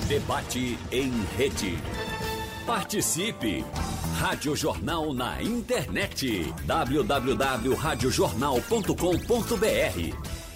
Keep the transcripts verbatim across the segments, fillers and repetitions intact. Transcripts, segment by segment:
Debate em rede. Participe! Rádio Jornal na internet. w w w ponto rádio jornal ponto com ponto b r.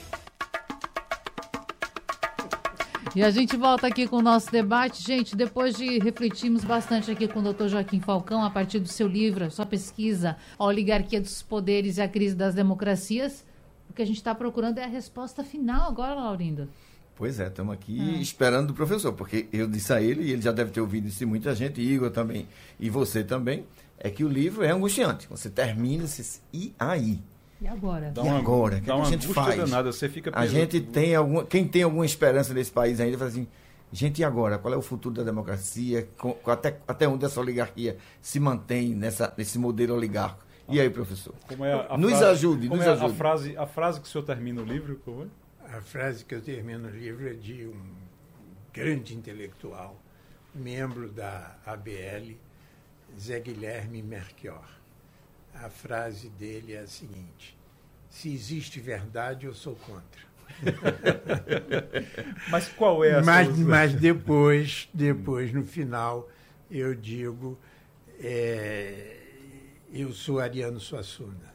E a gente volta aqui com o nosso debate. Gente, depois de refletirmos bastante aqui com o doutor Joaquim Falcão, a partir do seu livro, sua pesquisa, A Oligarquia dos Poderes e a Crise das Democracias, o que a gente está procurando é a resposta final agora, Laurindo. Pois é, estamos aqui é. esperando do professor, porque eu disse a ele, e ele já deve ter ouvido isso de muita gente, Igor também, e você também, é que o livro é angustiante. Você termina e aí? E agora? Dá uma, e agora? O que, é que a gente faz? Danada, você fica a gente tem alguma, quem tem alguma esperança nesse país ainda, fala assim, gente, e agora? Qual é o futuro da democracia? Com, até, até onde essa oligarquia se mantém nessa, nesse modelo oligarco? E aí, professor? Como é a nos frase, ajude, como nos é ajude. A frase, a frase que o senhor termina o livro, como é? A frase que eu termino o livro é de um grande intelectual, membro da A B L, Zé Guilherme Melchior. A frase dele é a seguinte: se existe verdade, eu sou contra. Mas qual é a mas, solução? Mas depois, depois, no final, eu digo, é, eu sou Ariano Suassuna.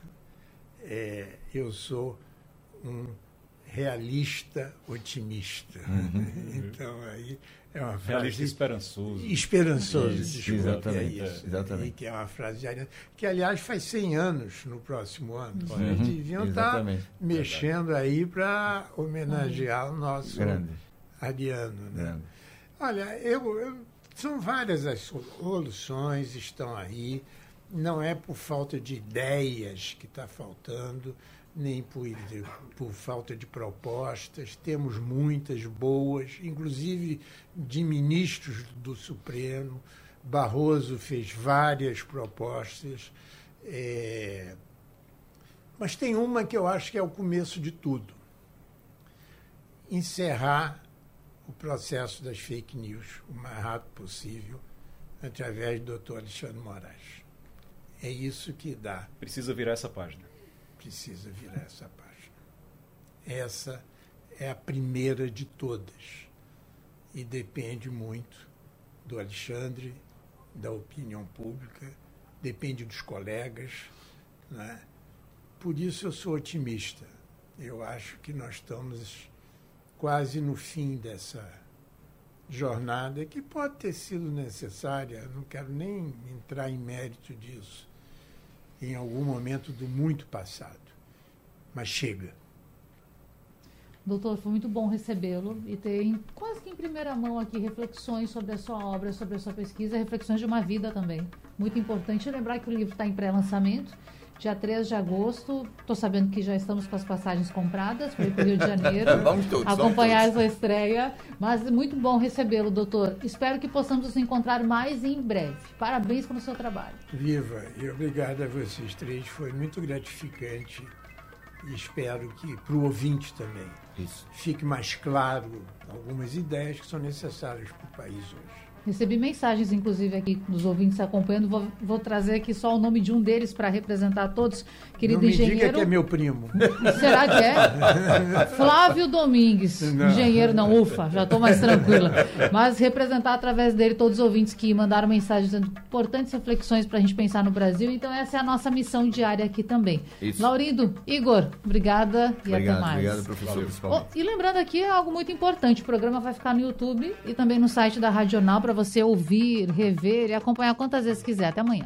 É, eu sou um realista otimista. Uhum. Então, aí é uma frase... Realista esperançoso. Esperançoso, isso, desculpa, exatamente, é isso. É, exatamente. E que é uma frase de Ariano, que, aliás, faz cem anos no próximo ano. Uhum. Eles deviam estar mexendo aí para homenagear uhum. o nosso Grande. Ariano. Né? Grande. Olha, eu, eu, são várias as soluções, estão aí. Não é por falta de ideias que está faltando, nem por, por falta de propostas. Temos muitas boas, inclusive de ministros do Supremo. Barroso fez várias propostas. É... Mas tem uma que eu acho que é o começo de tudo. Encerrar o processo das fake news o mais rápido possível, através do doutor Alexandre Moraes. É isso que dá. Precisa virar essa página. Precisa virar essa página. Essa é a primeira de todas. E depende muito do Alexandre, da opinião pública, depende dos colegas. Né? Por isso eu sou otimista. Eu acho que nós estamos quase no fim dessa jornada, que pode ter sido necessária, não quero nem entrar em mérito disso, em algum momento do muito passado. Mas chega. Doutor, foi muito bom recebê-lo e ter em, quase que em primeira mão aqui reflexões sobre a sua obra, sobre a sua pesquisa, reflexões de uma vida também. Muito importante lembrar que o livro está em pré-lançamento, dia três de agosto. Estou sabendo que já estamos com as passagens compradas para ir para o Rio de Janeiro. Vamos todos, acompanhar vamos todos. essa estreia. Mas é muito bom recebê-lo, doutor. Espero que possamos nos encontrar mais em breve. Parabéns pelo seu trabalho. Viva, e obrigado a vocês três. Foi muito gratificante e espero que para o ouvinte também Isso. fique mais claro algumas ideias que são necessárias para o país hoje. Recebi mensagens, inclusive, aqui dos ouvintes acompanhando. Vou, vou trazer aqui só o nome de um deles para representar todos. Querido Não me engenheiro. diga que é meu primo. Será que é? Flávio Domingues. Não. Engenheiro, não, ufa, já estou mais tranquila. Mas representar através dele todos os ouvintes que mandaram mensagens dando importantes reflexões para a gente pensar no Brasil. Então, essa é a nossa missão diária aqui também. Isso. Laurindo, Igor, obrigada e obrigado, até mais. Obrigado, professor. Oh, e lembrando aqui, algo muito importante: o programa vai ficar no YouTube e também no site da Rádio Jornal para você ouvir, rever e acompanhar quantas vezes quiser. Até amanhã.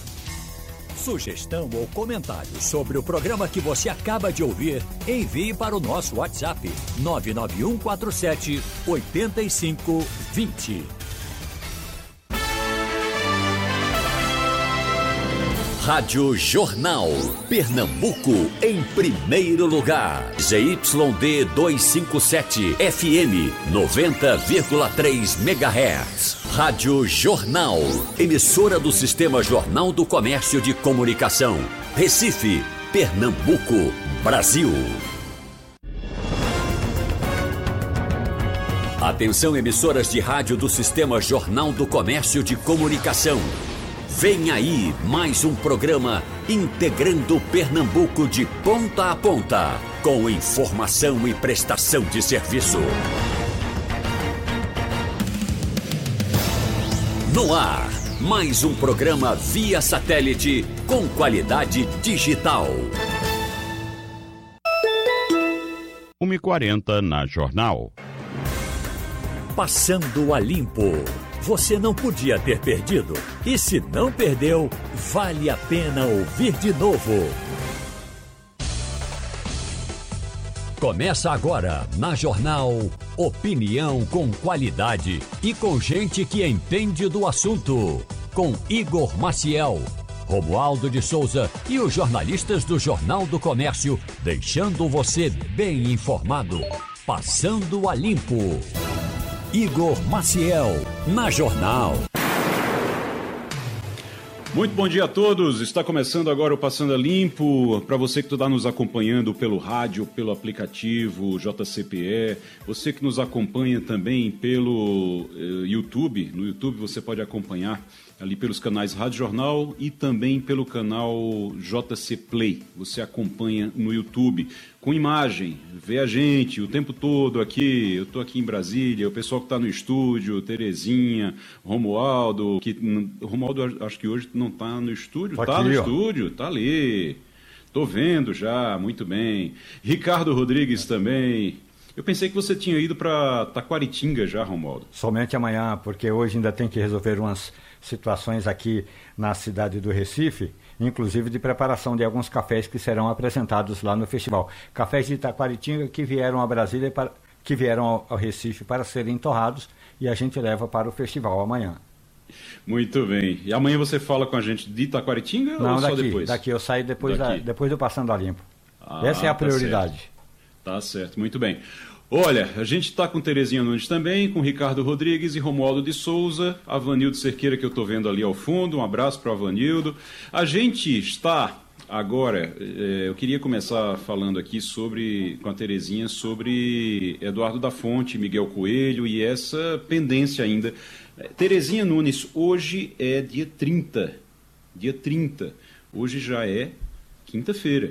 Sugestão ou comentário sobre o programa que você acaba de ouvir, envie para o nosso WhatsApp nove nove um quatro sete oito cinco dois zero. Rádio Jornal, Pernambuco em primeiro lugar. Z Y D duzentos e cinquenta e sete, F M noventa vírgula três megahertz. Rádio Jornal, emissora do Sistema Jornal do Comércio de Comunicação. Recife, Pernambuco, Brasil. Atenção, emissoras de rádio do Sistema Jornal do Comércio de Comunicação. Vem aí mais um programa integrando Pernambuco de ponta a ponta, com informação e prestação de serviço. No ar, mais um programa via satélite com qualidade digital. uma e quarenta na Jornal. Passando a limpo. Você não podia ter perdido. E se não perdeu, vale a pena ouvir de novo. Começa agora, na Jornal, opinião com qualidade e com gente que entende do assunto. Com Igor Maciel, Romualdo de Souza e os jornalistas do Jornal do Comércio, deixando você bem informado. Passando a limpo. Igor Maciel, na Jornal. Muito bom dia a todos. Está começando agora o Passando a Limpo. Para você que está nos acompanhando pelo rádio, pelo aplicativo J C P E, você que nos acompanha também pelo uh, YouTube. No YouTube você pode acompanhar ali pelos canais Rádio Jornal e também pelo canal J C Play. Você acompanha no YouTube com imagem, vê a gente o tempo todo aqui. Eu estou aqui em Brasília, o pessoal que está no estúdio, Terezinha, Romualdo, que Romualdo acho que hoje não está no estúdio, está no ó. estúdio, está ali. Estou vendo já, muito bem. Ricardo Rodrigues também. Eu pensei que você tinha ido para Taquaritinga já, Romualdo. Somente amanhã, porque hoje ainda tem que resolver umas situações aqui na cidade do Recife, inclusive de preparação de alguns cafés que serão apresentados lá no festival. Cafés de Taquaritinga que vieram a Brasília, para, que vieram ao, ao Recife para serem torrados e a gente leva para o festival amanhã. Muito bem. E amanhã você fala com a gente de Taquaritinga Não, ou daqui, só depois? daqui eu saio depois, da, depois do Passando a Limpo. Ah, Essa é a tá prioridade. Certo. Tá certo, muito bem. Olha, a gente está com Terezinha Nunes também, com Ricardo Rodrigues e Romualdo de Souza, Avanildo Cerqueira, que eu estou vendo ali ao fundo, um abraço para o Avanildo. A gente está agora, eh, eu queria começar falando aqui sobre, com a Terezinha, sobre Eduardo da Fonte, Miguel Coelho e essa pendência ainda. Terezinha Nunes, hoje é dia trinta, dia trinta, hoje já é quinta-feira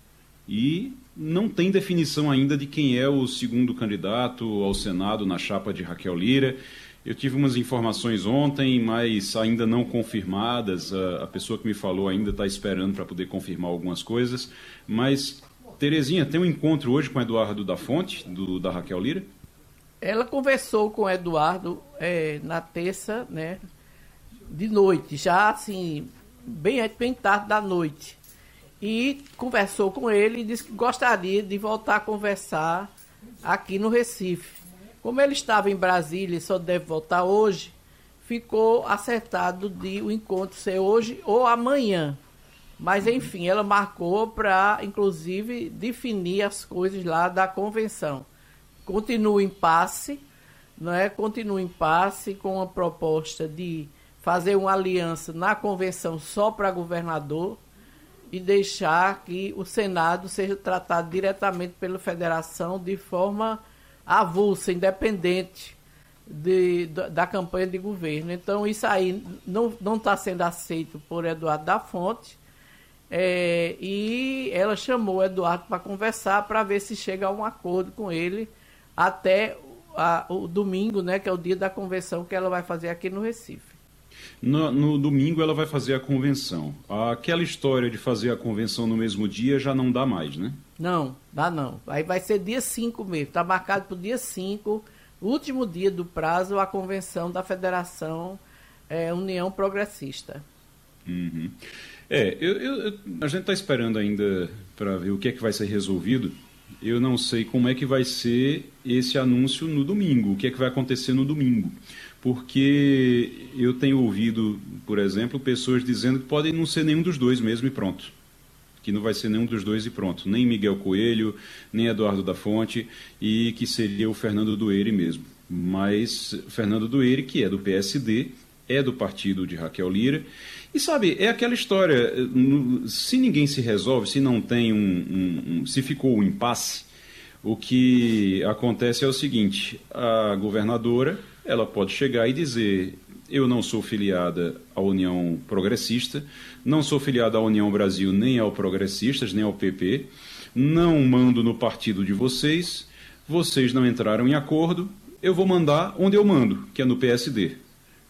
e não tem definição ainda de quem é o segundo candidato ao Senado na chapa de Raquel Lira. Eu tive umas informações ontem, mas ainda não confirmadas. A, a pessoa que me falou ainda está esperando para poder confirmar algumas coisas. Mas, Terezinha, tem um encontro hoje com o Eduardo da Fonte, do, da Raquel Lira? Ela conversou com o Eduardo é, na terça, né, de noite, já assim, bem, bem tarde da noite. E conversou com ele e disse que gostaria de voltar a conversar aqui no Recife. Como ele estava em Brasília e só deve voltar hoje, ficou acertado de o encontro ser hoje ou amanhã. Mas, enfim, ela marcou para, inclusive, definir as coisas lá da convenção. Continua em impasse, não é? Continua em impasse com a proposta de fazer uma aliança na convenção só para governador e deixar que o Senado seja tratado diretamente pela federação de forma avulsa, independente de, da, da campanha de governo. Então, isso aí não está sendo aceito por Eduardo da Fonte, é, e ela chamou o Eduardo para conversar, para ver se chega a um acordo com ele até a, o domingo, né, que é o dia da convenção que ela vai fazer aqui no Recife. No, no domingo ela vai fazer a convenção. Aquela história de fazer a convenção no mesmo dia já não dá mais, né? Não, dá não. Aí vai ser dia cinco mesmo. Está marcado para o dia cinco, último dia do prazo, a convenção da Federação é, União Progressista. Uhum. É, eu, eu, a gente está esperando ainda para ver o que é que vai ser resolvido. Eu não sei como é que vai ser esse anúncio no domingo, o que é que vai acontecer no domingo. Porque eu tenho ouvido, por exemplo, pessoas dizendo que podem não ser nenhum dos dois mesmo e pronto. Que não vai ser nenhum dos dois e pronto. Nem Miguel Coelho, nem Eduardo da Fonte, e que seria o Fernando Dueire mesmo. Mas Fernando Dueire, que é do P S D, é do partido de Raquel Lira. E sabe, é aquela história, se ninguém se resolve, se não tem um, um, um se ficou um impasse, o que acontece é o seguinte, a governadora, ela pode chegar e dizer, eu não sou filiada à União Progressista, não sou filiada à União Brasil, nem ao Progressistas, nem ao P P, não mando no partido de vocês, vocês não entraram em acordo, eu vou mandar onde eu mando, que é no P S D.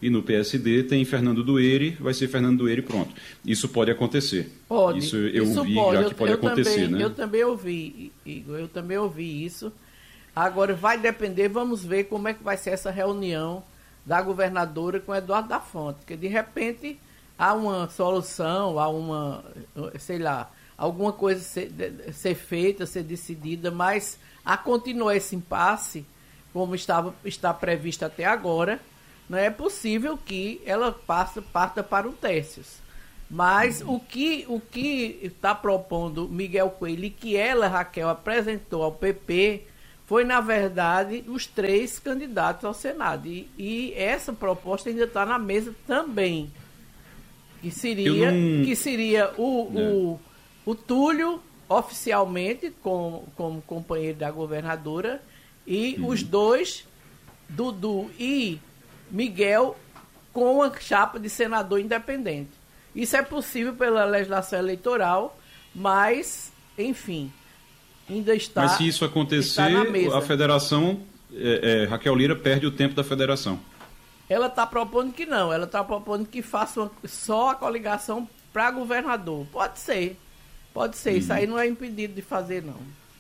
e no P S D tem Fernando Dueire, vai ser Fernando Dueire, pronto. Isso pode acontecer. Pode. Isso eu isso ouvi pode. já que pode eu acontecer, também, né? Eu também ouvi, Igor, eu também ouvi isso. Agora vai depender, vamos ver como é que vai ser essa reunião da governadora com Eduardo da Fonte, porque de repente há uma solução, há uma, sei lá, alguma coisa ser, ser feita, ser decidida, mas a continuar esse impasse, como estava, está previsto até agora, não é possível que ela passe, parta para o Tércios. Mas o que o que está propondo Miguel Coelho e que ela, Raquel, apresentou ao P P foi, na verdade, os três candidatos ao Senado. E, e essa proposta ainda está na mesa também. Que seria, não... que seria o, é. o, o Túlio, oficialmente, como, como companheiro da governadora, e uhum. os dois, Dudu e Miguel, com a chapa de senador independente. Isso é possível pela legislação eleitoral, mas, enfim, ainda está. Mas se isso acontecer, a federação, é, é, Raquel Lira perde o tempo da federação. Ela está propondo que não, ela está propondo que faça uma, só a coligação para governador. Pode ser, pode ser, uhum. Isso aí não é impedido de fazer, não.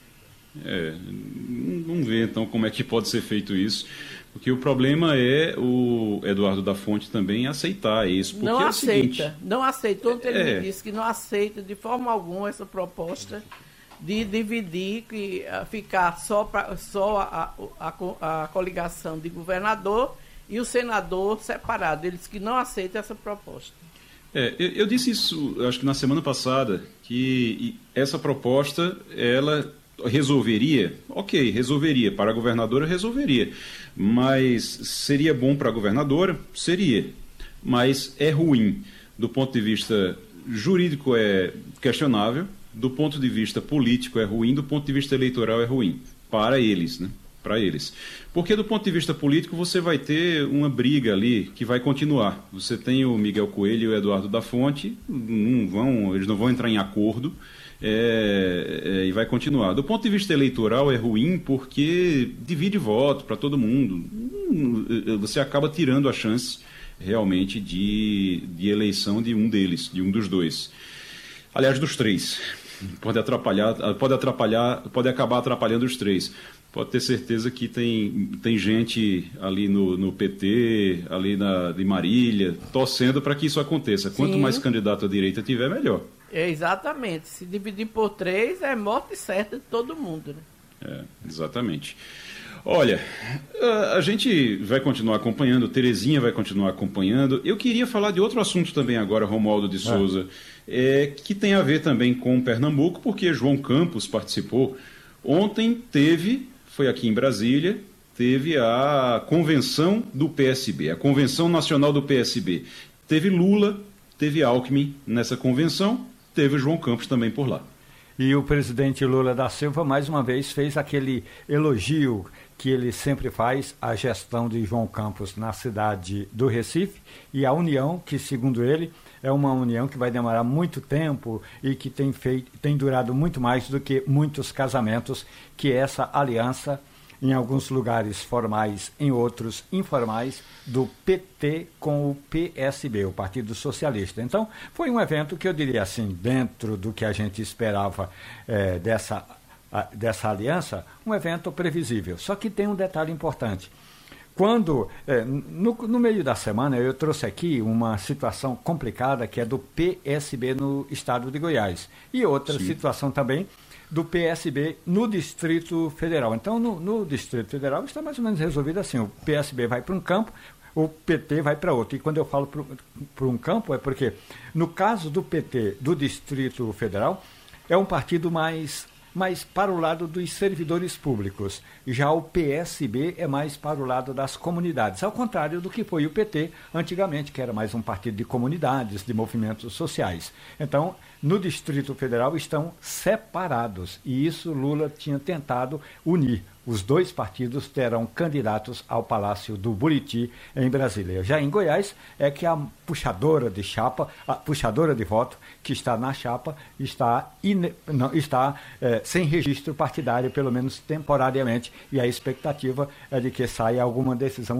É, vamos ver então como é que pode ser feito isso, porque o problema é o Eduardo da Fonte também aceitar isso. Porque não é o aceita, seguinte, não aceita. Ontem ele é, me disse que não aceita de forma alguma essa proposta de dividir, que, ficar só, pra, só a, a, a coligação de governador e o senador separado. Ele disse que não aceita essa proposta. É, eu, eu disse isso, acho que na semana passada, que essa proposta, ela resolveria, ok, resolveria, para a governadora resolveria, mas seria bom para a governadora? Seria, mas é ruim. Do ponto de vista jurídico é questionável, do ponto de vista político é ruim, do ponto de vista eleitoral é ruim, para eles, né? Para eles. Porque do ponto de vista político você vai ter uma briga ali que vai continuar. Você tem o Miguel Coelho e o Eduardo da Fonte, não vão, eles não vão entrar em acordo, é, é, e vai continuar. Do ponto de vista eleitoral é ruim porque divide voto para todo mundo. Você acaba tirando a chance realmente de, de eleição de um deles, de um dos dois. Aliás, dos três. Pode atrapalhar, pode atrapalhar, pode acabar atrapalhando os três. Pode ter certeza que tem, tem gente ali no, no P T, ali na, de Marília, torcendo para que isso aconteça. Quanto Sim. mais candidato à direita tiver, melhor. É, exatamente. Se dividir por três, é morte certa de todo mundo, né? É, exatamente. Olha, a gente vai continuar acompanhando, Terezinha vai continuar acompanhando. Eu queria falar de outro assunto também agora, Romualdo de Souza, é. É, que tem a ver também com Pernambuco, porque João Campos participou. Ontem teve, foi aqui em Brasília, teve a convenção do P S B, a Convenção Nacional do P S B. Teve Lula, teve Alckmin nessa convenção, teve João Campos também por lá. E o presidente Lula da Silva, mais uma vez, fez aquele elogio que ele sempre faz à gestão de João Campos na cidade do Recife e a união, que, segundo ele, é uma união que vai demorar muito tempo e que tem, feito, tem durado muito mais do que muitos casamentos, que é essa aliança, em alguns lugares formais, em outros informais, do P T com o P S B, o Partido Socialista. Então, foi um evento que eu diria assim, dentro do que a gente esperava é, dessa, a, dessa aliança, um evento previsível. Só que tem um detalhe importante. Quando, é, no, no meio da semana, eu trouxe aqui uma situação complicada que é do P S B no estado de Goiás. E outra Sim. situação também do P S B no Distrito Federal. Então, no, no Distrito Federal está mais ou menos resolvido assim. O P S B vai para um campo, o P T vai para outro. E quando eu falo para um campo é porque, no caso do P T do Distrito Federal, é um partido mais, mais para o lado dos servidores públicos. Já o P S B é mais para o lado das comunidades, ao contrário do que foi o P T antigamente, que era mais um partido de comunidades, de movimentos sociais. Então, no Distrito Federal estão separados e isso Lula tinha tentado unir. Os dois partidos terão candidatos ao Palácio do Buriti, em Brasília. Já em Goiás, é que a puxadora de chapa, a puxadora de voto que está na chapa, está, ine, não, está é, sem registro partidário, pelo menos temporariamente, e a expectativa é de que saia alguma decisão do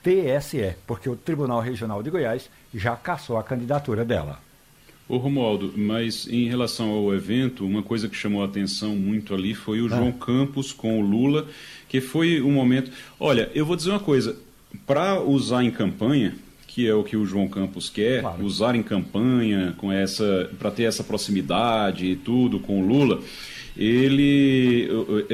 T S E, porque o Tribunal Regional de Goiás já cassou a candidatura dela. Ô Romualdo, mas em relação ao evento, uma coisa que chamou a atenção muito ali foi o João ah. Campos com o Lula, que foi um momento... Olha, eu vou dizer uma coisa, para usar em campanha, que é o que o João Campos quer, claro. usar em campanha, com essa, para ter essa proximidade e tudo com o Lula, ele...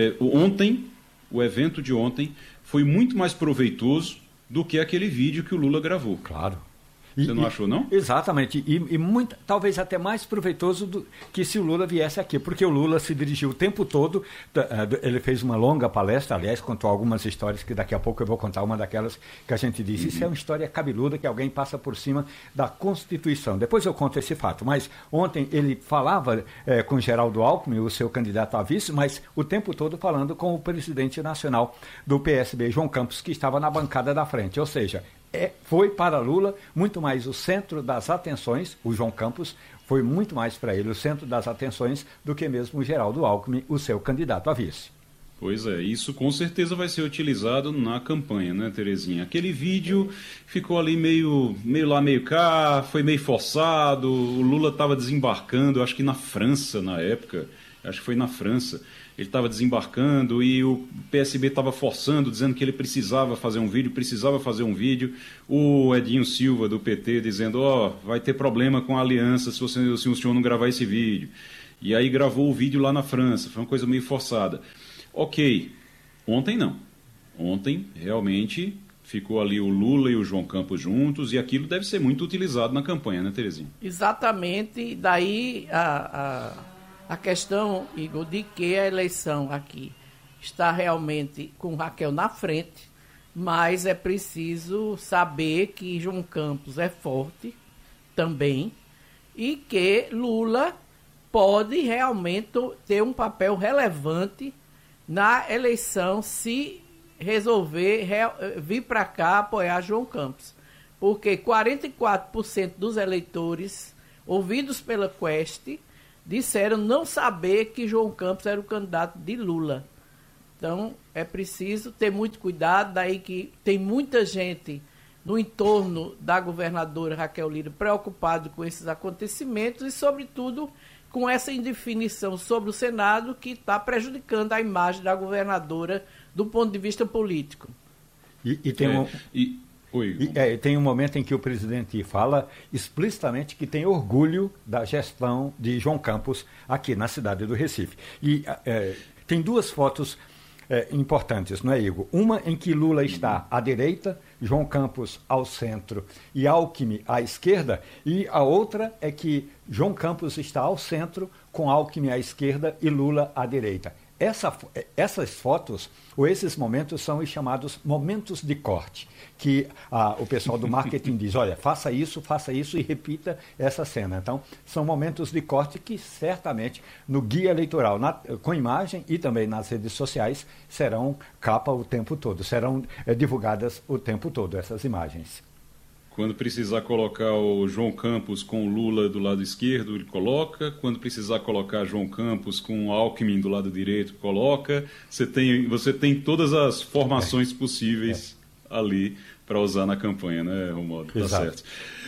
Ontem, o evento de ontem, foi muito mais proveitoso do que aquele vídeo que o Lula gravou. Claro. Você não e, achou, não? Exatamente. E, e muito, talvez até mais proveitoso do que se o Lula viesse aqui, porque o Lula se dirigiu o tempo todo, ele fez uma longa palestra, aliás, contou algumas histórias que daqui a pouco eu vou contar uma daquelas que a gente disse. Uhum. Isso é uma história cabeluda que alguém passa por cima da Constituição. Depois eu conto esse fato. Mas ontem ele falava é, com Geraldo Alckmin, o seu candidato a vice, mas o tempo todo falando com o presidente nacional do P S B, João Campos, que estava na bancada da frente. Ou seja, É, foi para Lula muito mais o centro das atenções, o João Campos foi muito mais para ele o centro das atenções do que mesmo o Geraldo Alckmin, o seu candidato a vice. Pois é, isso com certeza vai ser utilizado na campanha, né, Terezinha? Aquele vídeo ficou ali meio, meio lá, meio cá, foi meio forçado, o Lula estava desembarcando, acho que na França na época, acho que foi na França. Ele estava desembarcando e o P S B estava forçando, dizendo que ele precisava fazer um vídeo, precisava fazer um vídeo. O Edinho Silva, do P T, dizendo, ó, oh, vai ter problema com a aliança se, você, se o senhor não gravar esse vídeo. E aí gravou o vídeo lá na França, foi uma coisa meio forçada. Ok, ontem não. Ontem, realmente, ficou ali o Lula e o João Campos juntos e aquilo deve ser muito utilizado na campanha, né, Terezinha? Exatamente, daí a... a... A questão, Igor, de que a eleição aqui está realmente com Raquel na frente, mas é preciso saber que João Campos é forte também e que Lula pode realmente ter um papel relevante na eleição se resolver vir para cá apoiar João Campos. Porque quarenta e quatro por cento dos eleitores ouvidos pela Quest disseram não saber que João Campos era o candidato de Lula. Então, é preciso ter muito cuidado, daí que tem muita gente no entorno da governadora Raquel Lira preocupado com esses acontecimentos e, sobretudo, com essa indefinição sobre o Senado que está prejudicando a imagem da governadora do ponto de vista político. E, e tem um... É, e... Oi. E, é, tem um momento em que o presidente fala explicitamente que tem orgulho da gestão de João Campos aqui na cidade do Recife. E é, tem duas fotos é, importantes, não é, Igor? Uma em que Lula está à direita, João Campos ao centro e Alckmin à esquerda, e a outra é que João Campos está ao centro com Alckmin à esquerda e Lula à direita. Essa, essas fotos, ou esses momentos, são os chamados momentos de corte, que ah, o pessoal do marketing diz, olha, faça isso, faça isso e repita essa cena. Então, são momentos de corte que certamente no guia eleitoral, na, com imagem e também nas redes sociais, serão capa o tempo todo, serão é, divulgadas o tempo todo essas imagens. Quando precisar colocar o João Campos com o Lula do lado esquerdo, ele coloca. Quando precisar colocar João Campos com o Alckmin do lado direito, coloca. Você tem, você tem todas as formações é. possíveis é. ali para usar na campanha, né, Romualdo? Tá certo.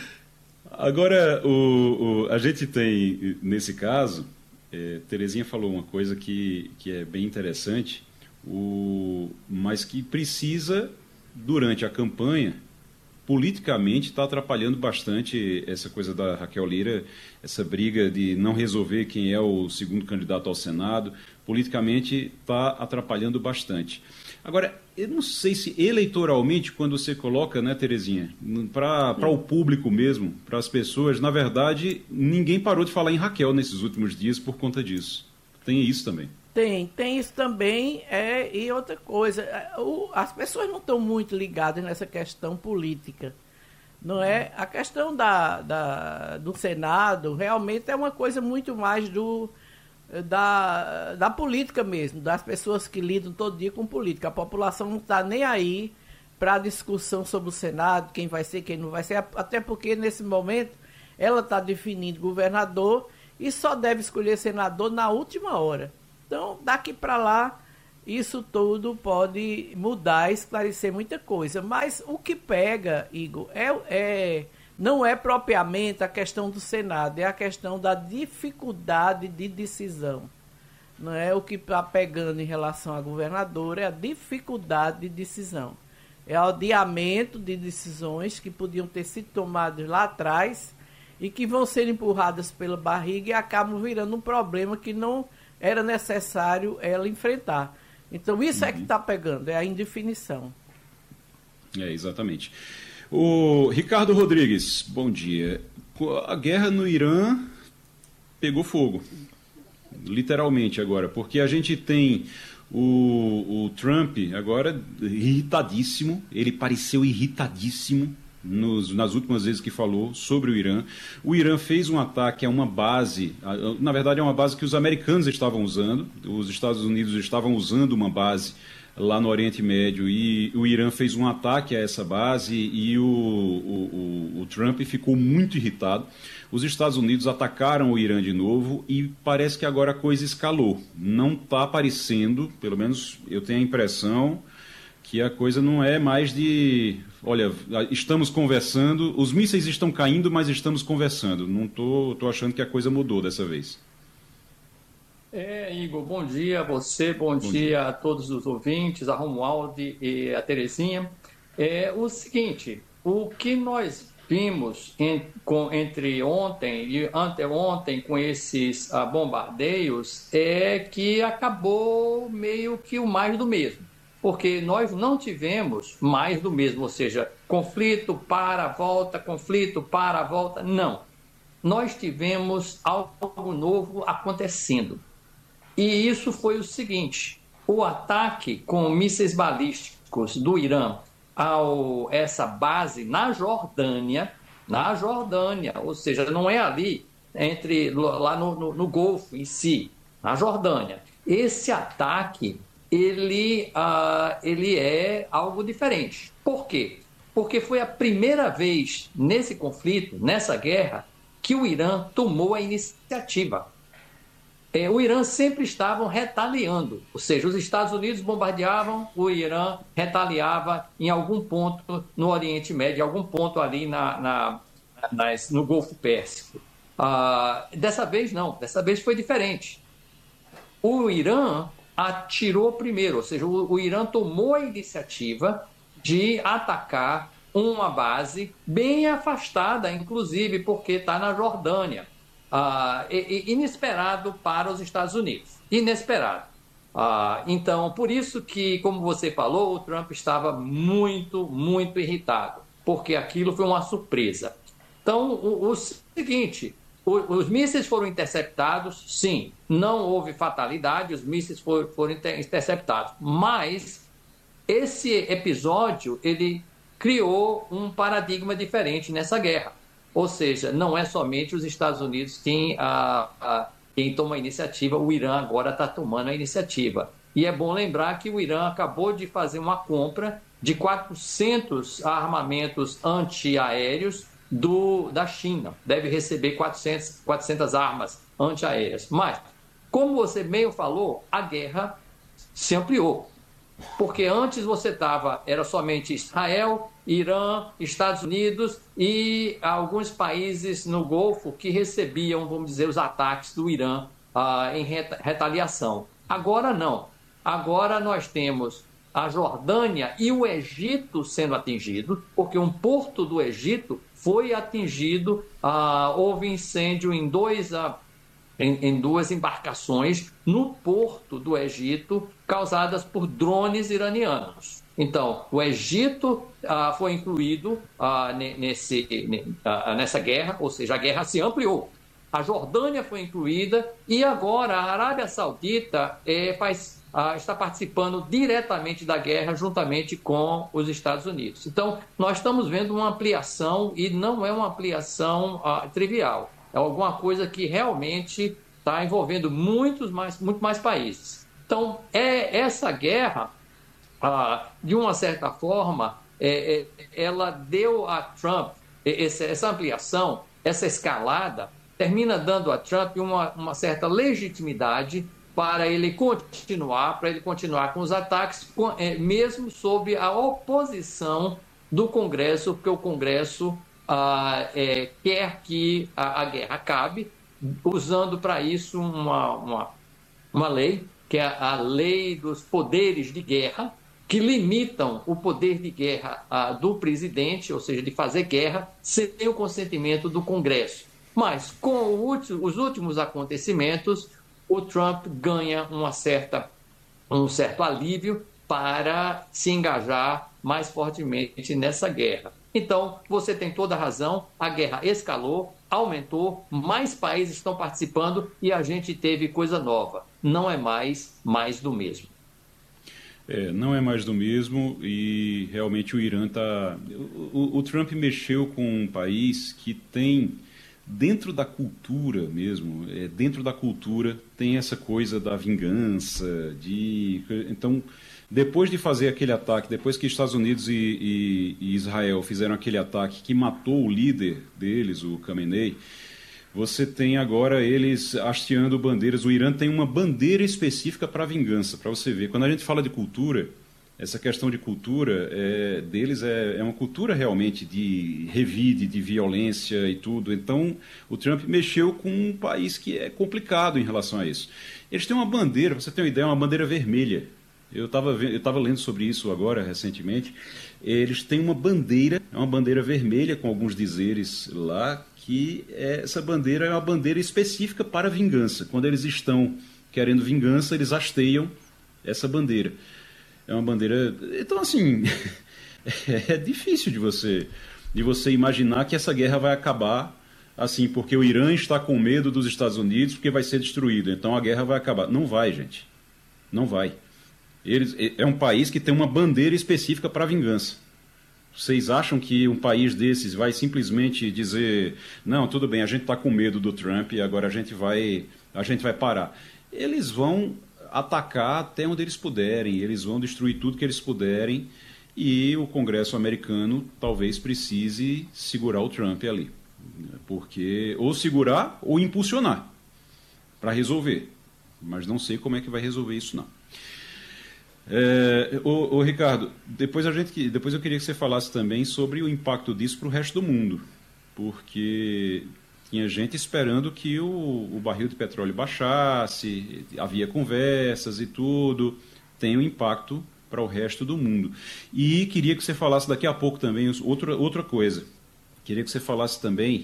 Agora, o, o, a gente tem, nesse caso, é, Terezinha falou uma coisa que, que é bem interessante, o, mas que precisa, durante a campanha, politicamente está atrapalhando bastante essa coisa da Raquel Lira, essa briga de não resolver quem é o segundo candidato ao Senado, politicamente está atrapalhando bastante. Agora, eu não sei se eleitoralmente, quando você coloca, né, Terezinha, para o público mesmo, para as pessoas, na verdade, ninguém parou de falar em Raquel nesses últimos dias por conta disso. Tem isso também. Tem, tem isso também, é, e outra coisa, o, as pessoas não estão muito ligadas nessa questão política, não é? A questão da, da, do Senado realmente é uma coisa muito mais do, da, da política mesmo, das pessoas que lidam todo dia com política. A população não está nem aí para a discussão sobre o Senado, quem vai ser, quem não vai ser, até porque nesse momento ela está definindo governador e só deve escolher senador na última hora. Então, daqui para lá, isso tudo pode mudar, esclarecer muita coisa. Mas o que pega, Igor, é, é, não é propriamente a questão do Senado, é a questão da dificuldade de decisão. Não é o que está pegando em relação à governadora, é a dificuldade de decisão. É o adiamento de decisões que podiam ter sido tomadas lá atrás e que vão ser empurradas pela barriga e acabam virando um problema que não era necessário ela enfrentar. Então, isso uhum. é que está pegando, é a indefinição. É, exatamente. O Ricardo Rodrigues, bom dia. A guerra no Irã pegou fogo, literalmente agora, porque a gente tem o, o Trump agora irritadíssimo, ele pareceu irritadíssimo nos, nas últimas vezes que falou sobre o Irã. O Irã fez um ataque a uma base, na verdade é uma base que os americanos estavam usando, os Estados Unidos estavam usando uma base lá no Oriente Médio, e o Irã fez um ataque a essa base e o, o, o, o Trump ficou muito irritado. Os Estados Unidos atacaram o Irã de novo e parece que agora a coisa escalou. Não está aparecendo, pelo menos eu tenho a impressão, que a coisa não é mais de... Olha, estamos conversando, os mísseis estão caindo, mas estamos conversando. Não estou tô, tô achando que a coisa mudou dessa vez. É, Igor, bom dia a você, bom, bom dia, dia a todos os ouvintes, a Romualdo e a Terezinha. É o seguinte, o que nós vimos em, com, entre ontem e anteontem com esses ah, bombardeios é que acabou meio que o mais do mesmo, porque nós não tivemos mais do mesmo, ou seja, conflito para, volta, conflito para, volta, não. Nós tivemos algo novo acontecendo. E isso foi o seguinte, o ataque com mísseis balísticos do Irã a essa base na Jordânia, na Jordânia, ou seja, não é ali, entre, lá no, no, no Golfo em si, na Jordânia. Esse ataque, ele, uh, ele é algo diferente. Por quê? Porque foi a primeira vez nesse conflito, nessa guerra, que o Irã tomou a iniciativa. É, o Irã sempre estava retaliando, ou seja, os Estados Unidos bombardeavam, o Irã retaliava em algum ponto no Oriente Médio, em algum ponto ali na, na, nas, no Golfo Pérsico. Ah, dessa vez não, dessa vez foi diferente. O Irã atirou primeiro, ou seja, o, o Irã tomou a iniciativa de atacar uma base bem afastada, inclusive porque está na Jordânia. Uh, inesperado para os Estados Unidos, inesperado. Uh, então, por isso que, como você falou, o Trump estava muito, muito irritado, porque aquilo foi uma surpresa. Então, o, o seguinte, o, os mísseis foram interceptados, sim, não houve fatalidade, os mísseis foram, foram interceptados, mas esse episódio, ele criou um paradigma diferente nessa guerra. Ou seja, não é somente os Estados Unidos quem, a, a, quem toma a iniciativa, o Irã agora está tomando a iniciativa. E é bom lembrar que o Irã acabou de fazer uma compra de quatrocentos armamentos antiaéreos do, da China. Deve receber quatrocentas, quatrocentas armas antiaéreas. Mas, como você meio falou, a guerra se ampliou. Porque antes você estava, era somente Israel, Irã, Estados Unidos e alguns países no Golfo que recebiam, vamos dizer, os ataques do Irã ah, em retaliação. Agora não. Agora nós temos a Jordânia e o Egito sendo atingidos, porque um porto do Egito foi atingido, ah, houve incêndio em dois... Ah, Em, em duas embarcações no porto do Egito, causadas por drones iranianos. Então, o Egito ah, foi incluído ah, nesse, ah, nessa guerra, ou seja, a guerra se ampliou. A Jordânia foi incluída e agora a Arábia Saudita é, faz, ah, está participando diretamente da guerra juntamente com os Estados Unidos. Então, nós estamos vendo uma ampliação e não é uma ampliação ah, trivial. É alguma coisa que realmente está envolvendo muitos mais, muito mais países. Então, é, essa guerra, ah, de uma certa forma, é, é, ela deu a Trump, essa, essa ampliação, essa escalada, termina dando a Trump uma, uma certa legitimidade para ele continuar, para ele continuar com os ataques, com, é, mesmo sob a oposição do Congresso, porque o Congresso ah, é, quer que a, a guerra acabe, usando para isso uma, uma, uma lei, que é a lei dos poderes de guerra, que limitam o poder de guerra ah, do presidente, ou seja, de fazer guerra, sem o consentimento do Congresso. Mas, com o, os últimos acontecimentos, o Trump ganha uma certa, um certo alívio para se engajar mais fortemente nessa guerra. Então, você tem toda a razão, a guerra escalou, aumentou, mais países estão participando e a gente teve coisa nova. Não é mais mais do mesmo. É, não é mais do mesmo e realmente o Irã está... O, o Trump mexeu com um país que tem, dentro da cultura mesmo, é, dentro da cultura tem essa coisa da vingança, de... Então, depois de fazer aquele ataque, depois que Estados Unidos e, e, e Israel fizeram aquele ataque que matou o líder deles, o Khamenei, você tem agora eles hasteando bandeiras. O Irã tem uma bandeira específica para vingança, para você ver. Quando a gente fala de cultura, essa questão de cultura é, deles é, é uma cultura realmente de revide, de violência e tudo. Então, o Trump mexeu com um país que é complicado em relação a isso. Eles têm uma bandeira, para você ter uma ideia, uma bandeira vermelha. Eu estava eu estava lendo sobre isso agora, recentemente. Eles têm uma bandeira, é uma bandeira vermelha com alguns dizeres lá, que é, essa bandeira é uma bandeira específica para vingança. Quando eles estão querendo vingança, eles hasteiam essa bandeira. É uma bandeira... Então, assim, é difícil de você, de você imaginar que essa guerra vai acabar assim, porque o Irã está com medo dos Estados Unidos, porque vai ser destruído. Então a guerra vai acabar. Não vai, gente. Não vai. Eles, é um país que tem uma bandeira específica para vingança. Vocês acham que um país desses vai simplesmente dizer, não, tudo bem, a gente está com medo do Trump e agora a gente vai, a gente vai parar? Eles vão atacar até onde eles puderem, eles vão destruir tudo que eles puderem e o Congresso americano talvez precise segurar o Trump ali. Porque, ou segurar ou impulsionar para resolver. Mas não sei como é que vai resolver isso, não. É, ô, ô, Ricardo, depois, a gente, depois eu queria que você falasse também sobre o impacto disso para o resto do mundo, porque tinha gente esperando que o, o barril de petróleo baixasse, havia conversas e tudo, tem um impacto para o resto do mundo. E queria que você falasse daqui a pouco também outra, outra coisa, queria que você falasse também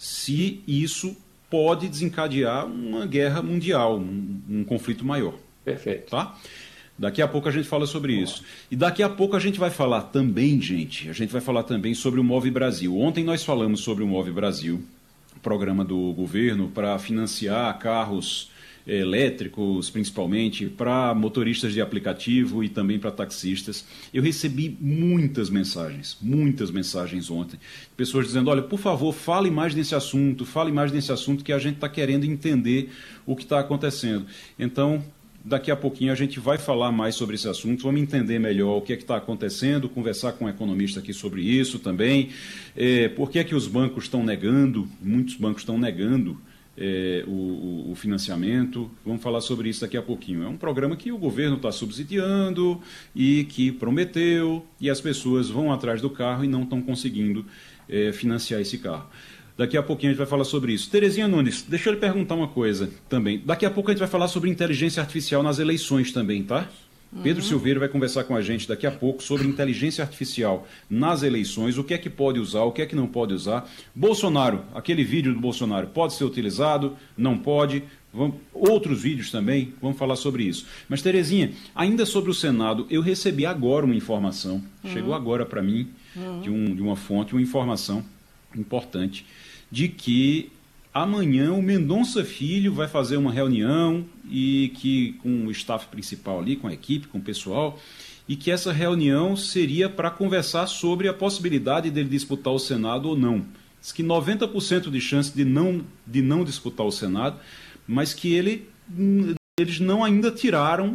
se isso pode desencadear uma guerra mundial, um, um conflito maior. Perfeito. Tá? Daqui a pouco a gente fala sobre isso. E daqui a pouco a gente vai falar também, gente, a gente vai falar também sobre o Move Brasil. Ontem nós falamos sobre o Move Brasil, programa do governo para financiar carros elétricos, principalmente, para motoristas de aplicativo e também para taxistas. Eu recebi muitas mensagens, muitas mensagens ontem. Pessoas dizendo, olha, por favor, fale mais desse assunto, fale mais desse assunto que a gente está querendo entender o que está acontecendo. Então... Daqui a pouquinho a gente vai falar mais sobre esse assunto, vamos entender melhor o que é que está acontecendo, conversar com um economista aqui sobre isso também, é, por que é que os bancos estão negando, muitos bancos estão negando é, o, o financiamento, vamos falar sobre isso daqui a pouquinho. É um programa que o governo está subsidiando e que prometeu, e as pessoas vão atrás do carro e não estão conseguindo é, financiar esse carro. Daqui a pouquinho a gente vai falar sobre isso. Terezinha Nunes, deixa eu lhe perguntar uma coisa também. Daqui a pouco a gente vai falar sobre inteligência artificial nas eleições também, tá? Uhum. Pedro Silveira vai conversar com a gente daqui a pouco sobre inteligência artificial nas eleições, o que é que pode usar, o que é que não pode usar. Bolsonaro, aquele vídeo do Bolsonaro, pode ser utilizado, não pode. Vamos, outros vídeos também, vamos falar sobre isso. Mas, Terezinha, ainda sobre o Senado, eu recebi agora uma informação, uhum. chegou agora para mim, uhum. de, um, de uma fonte, uma informação importante, de que amanhã o Mendonça Filho vai fazer uma reunião e que com o staff principal ali, com a equipe, com o pessoal, e que essa reunião seria para conversar sobre a possibilidade dele disputar o Senado ou não. Diz que noventa por cento de chance de não, de não disputar o Senado, mas que ele, eles não ainda tiraram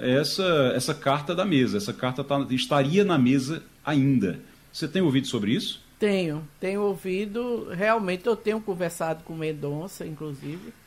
essa, essa carta da mesa. Essa carta tá, estaria na mesa ainda. Você tem ouvido sobre isso? Tenho, tenho ouvido, realmente eu tenho conversado com o Mendonça, inclusive,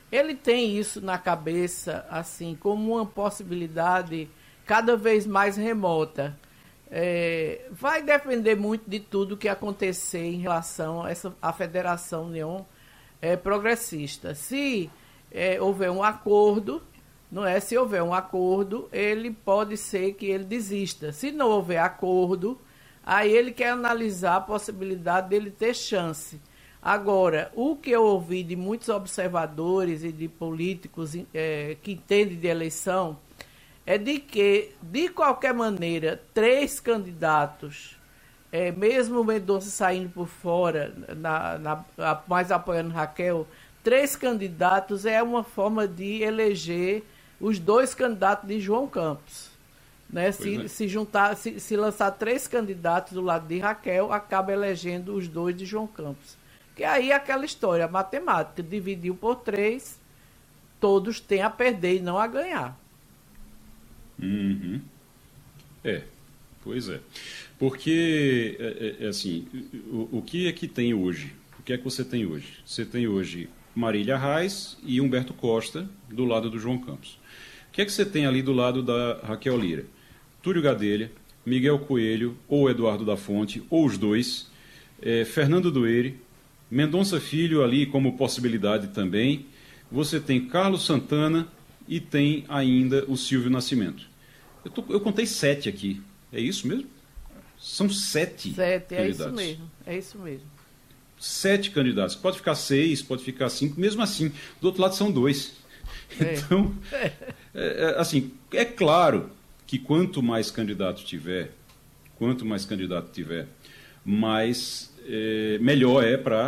ele tem isso na cabeça, assim, como uma possibilidade cada vez mais remota. É, vai depender muito de tudo que acontecer em relação a essa a Federação União é, Progressista. Se é, houver um acordo, não é? Se houver um acordo, ele pode ser que ele desista. Se não houver acordo, aí ele quer analisar a possibilidade dele ter chance. Agora, o que eu ouvi de muitos observadores e de políticos é, que entendem de eleição é de que, de qualquer maneira, três candidatos, é, mesmo o Mendonça saindo por fora, na, na, a, mais apoiando Raquel, três candidatos é uma forma de eleger os dois candidatos de João Campos. Né? Se, é. se, juntar, se, se lançar três candidatos do lado de Raquel, acaba elegendo os dois de João Campos. Que aí é aquela história, a matemática, dividiu por três, todos têm a perder e não a ganhar. Uhum. É, pois é. Porque, é, é, assim, o, o que é que tem hoje? O que é que você tem hoje? Você tem hoje Marília Reis e Humberto Costa do lado do João Campos. O que é que você tem ali do lado da Raquel Lira? Túlio Gadelha, Miguel Coelho, ou Eduardo da Fonte, ou os dois, é, Fernando Doere, Mendonça Filho ali como possibilidade também. Você tem Carlos Santana e tem ainda o Silvio Nascimento. Eu, tô, eu contei sete aqui. É isso mesmo? São sete, sete candidatos. É isso mesmo, é isso mesmo. Sete candidatos. Pode ficar seis, pode ficar cinco. Mesmo assim, do outro lado são dois. É. Então, é, é, assim, é claro que quanto mais candidato tiver, quanto mais candidato tiver, mais é, melhor é para